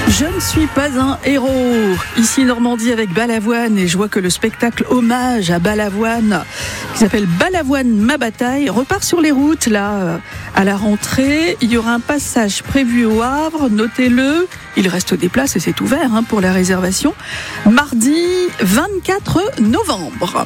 Je ne suis pas un héros. Ici Normandie avec Balavoine, et je vois que le spectacle hommage à Balavoine, qui s'appelle Balavoine ma bataille, repart sur les routes là à la rentrée. Il y aura un passage prévu au Havre, notez-le. Il reste des places et c'est ouvert pour la réservation. Mardi 24 novembre.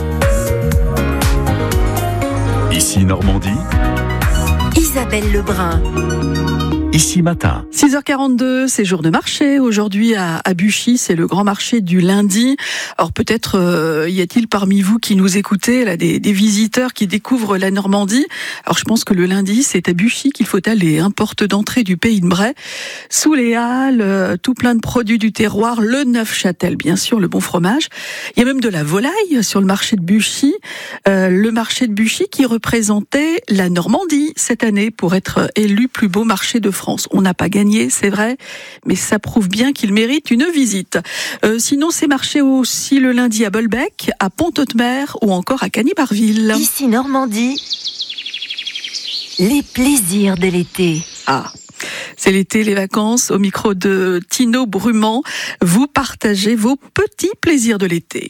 Ici Normandie, Isabelle Lebrun. Ici Matin. 6h42, c'est jour de marché. Aujourd'hui à Buchy, c'est le grand marché du lundi. Alors peut-être y a-t-il parmi vous qui nous écoutez, là, des visiteurs qui découvrent la Normandie. Alors je pense que le lundi, c'est à Buchy qu'il faut aller, porte d'entrée du Pays de Bray. Sous les halles, tout plein de produits du terroir, le Neufchâtel, bien sûr, le bon fromage. Il y a même de la volaille sur le marché de Buchy. Le marché de Buchy qui représentait la Normandie cette année pour être élu plus beau marché de France. On n'a pas gagné, c'est vrai, mais ça prouve bien qu'il mérite une visite. Sinon, c'est marché aussi le lundi à Bolbec, à Pont-Audemer ou encore à Cagny-Barville. Ici Normandie, les plaisirs de l'été. Ah, c'est l'été, les vacances. Au micro de Tino Brumand, vous partagez vos petits plaisirs de l'été.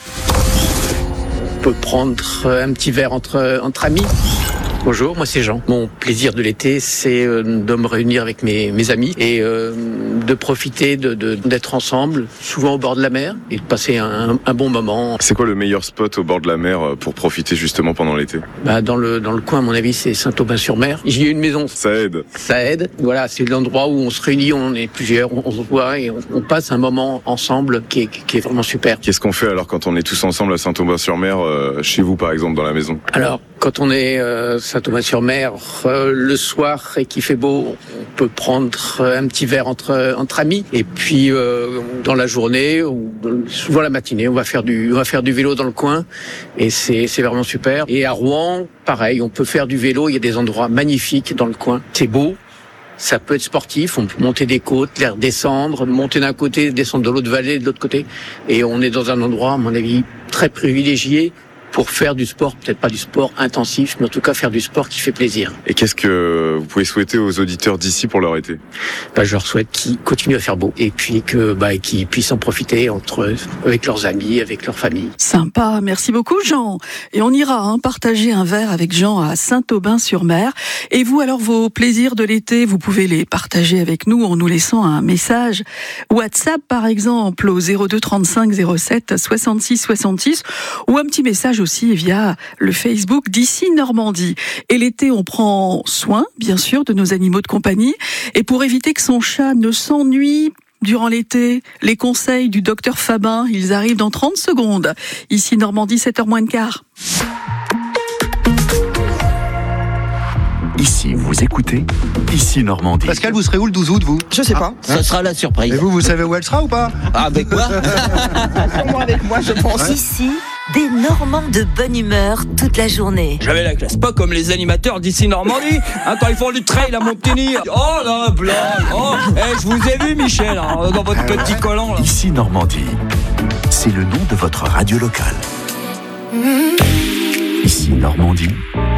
On peut prendre un petit verre entre amis. Bonjour, moi c'est Jean. Mon plaisir de l'été, c'est de me réunir avec mes amis et de profiter d'être ensemble, souvent au bord de la mer, et de passer un bon moment. C'est quoi le meilleur spot au bord de la mer pour profiter justement pendant l'été ? Dans le coin, à mon avis, c'est Saint-Aubin-sur-Mer. J'y ai une maison. Ça aide. Ça aide. Voilà, c'est l'endroit où on se réunit, on est plusieurs, on se voit et on passe un moment ensemble qui est vraiment super. Qu'est-ce qu'on fait alors quand on est tous ensemble à Saint-Aubin-sur-Mer, chez vous par exemple, dans la maison ? Alors, quand on est Saint-Aubin-sur-Mer, le soir et qu'il fait beau, on peut prendre un petit verre entre amis. Et puis dans la journée ou souvent la matinée, on va faire du vélo dans le coin et c'est vraiment super. Et à Rouen, pareil, on peut faire du vélo. Il y a des endroits magnifiques dans le coin. C'est beau. Ça peut être sportif, on peut monter des côtes, les redescendre, monter d'un côté, descendre de l'autre vallée, de l'autre côté. Et on est dans un endroit, à mon avis, très privilégié pour faire du sport, peut-être pas du sport intensif, mais en tout cas faire du sport qui fait plaisir. Et qu'est-ce que vous pouvez souhaiter aux auditeurs d'ici pour leur été ? Je leur souhaite qu'ils continuent à faire beau et puis qu'ils puissent en profiter avec leurs amis, avec leur famille. Sympa, merci beaucoup Jean. Et on ira partager un verre avec Jean à Saint-Aubin-sur-Mer. Et vous, alors, vos plaisirs de l'été, vous pouvez les partager avec nous en nous laissant un message WhatsApp par exemple au 02 35 07 66 66 ou un petit message aussi via le Facebook d'Ici Normandie. Et l'été, on prend soin, bien sûr, de nos animaux de compagnie. Et pour éviter que son chat ne s'ennuie durant l'été, les conseils du docteur Fabin, ils arrivent dans 30 secondes. Ici Normandie, 7h moins le quart. Ici vous écoutez, Ici Normandie. Pascal, vous serez où le 12 août, vous ? Je sais pas. Ça sera la surprise. Et vous savez où elle sera ou pas ? Avec moi Sûrement avec moi, je pense. Ici, des Normands de bonne humeur toute la journée. J'avais la classe, pas comme les animateurs d'Ici Normandie. Quand ils font du trail à Montigny. Oh la blague. Je vous ai vu, Michel, dans votre petit collant là. Ici Normandie, c'est le nom de votre radio locale. Ici Normandie.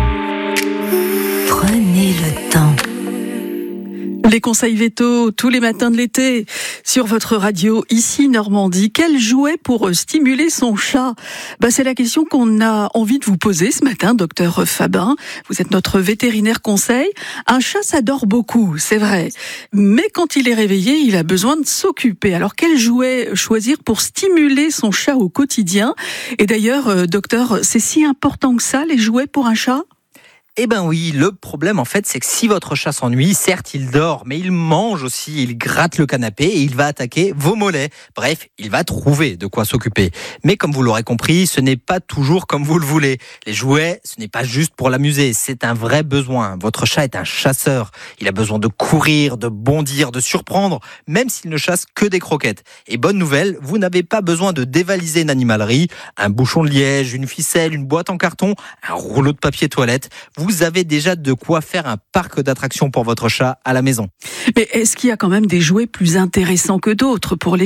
Prenez le temps. Les conseils veto tous les matins de l'été sur votre radio Ici Normandie. Quel jouet pour stimuler son chat ? C'est la question qu'on a envie de vous poser ce matin, docteur Fabin. Vous êtes notre vétérinaire conseil. Un chat s'adore beaucoup, c'est vrai. Mais quand il est réveillé, il a besoin de s'occuper. Alors quel jouet choisir pour stimuler son chat au quotidien ? Et d'ailleurs, docteur, c'est si important que ça, les jouets pour un chat ? Eh ben oui, le problème en fait, c'est que si votre chat s'ennuie, certes il dort, mais il mange aussi, il gratte le canapé et il va attaquer vos mollets. Bref, il va trouver de quoi s'occuper. Mais comme vous l'aurez compris, ce n'est pas toujours comme vous le voulez. Les jouets, ce n'est pas juste pour l'amuser, c'est un vrai besoin. Votre chat est un chasseur. Il a besoin de courir, de bondir, de surprendre, même s'il ne chasse que des croquettes. Et bonne nouvelle, vous n'avez pas besoin de dévaliser une animalerie, un bouchon de liège, une ficelle, une boîte en carton, un rouleau de papier toilette. Vous avez déjà de quoi faire un parc d'attractions pour votre chat à la maison. Mais est-ce qu'il y a quand même des jouets plus intéressants que d'autres pour les chats ?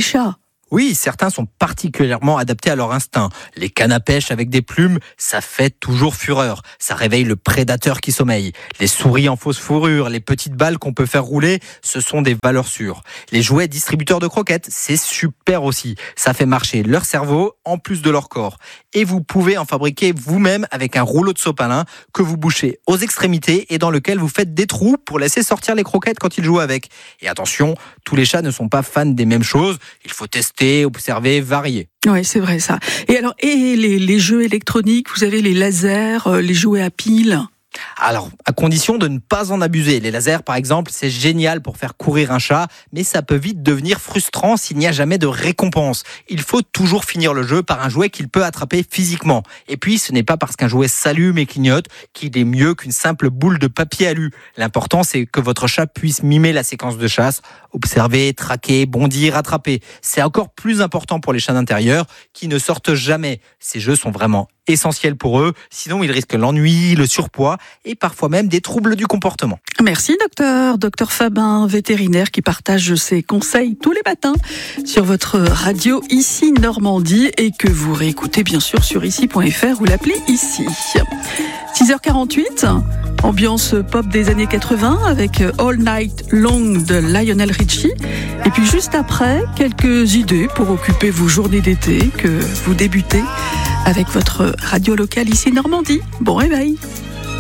Oui, certains sont particulièrement adaptés à leur instinct. Les cannes à pêche avec des plumes, ça fait toujours fureur. Ça réveille le prédateur qui sommeille. Les souris en fausse fourrure, les petites balles qu'on peut faire rouler, ce sont des valeurs sûres. Les jouets distributeurs de croquettes, c'est super aussi. Ça fait marcher leur cerveau en plus de leur corps. Et vous pouvez en fabriquer vous-même avec un rouleau de sopalin que vous bouchez aux extrémités et dans lequel vous faites des trous pour laisser sortir les croquettes quand ils jouent avec. Et attention, tous les chats ne sont pas fans des mêmes choses. Il faut tester, observer, varier. Oui, c'est vrai ça. Et alors, les jeux électroniques, vous avez les lasers, les jouets à piles? Alors, à condition de ne pas en abuser. Les lasers, par exemple, c'est génial pour faire courir un chat, mais ça peut vite devenir frustrant s'il n'y a jamais de récompense. Il faut toujours finir le jeu par un jouet qu'il peut attraper physiquement. Et puis, ce n'est pas parce qu'un jouet s'allume et clignote qu'il est mieux qu'une simple boule de papier alu. L'important, c'est que votre chat puisse mimer la séquence de chasse, observer, traquer, bondir, attraper. C'est encore plus important pour les chats d'intérieur qui ne sortent jamais. Ces jeux sont vraiment essentiels pour eux, sinon ils risquent l'ennui, le surpoids et parfois même des troubles du comportement. Merci docteur Fabin, vétérinaire qui partage ses conseils tous les matins sur votre radio Ici Normandie et que vous réécoutez bien sûr sur ici.fr ou l'appli Ici. 6h48, ambiance pop des années 80 avec All Night Long de Lionel Richie. Et puis juste après, quelques idées pour occuper vos journées d'été que vous débutez avec votre radio locale Ici Normandie. Bon réveil.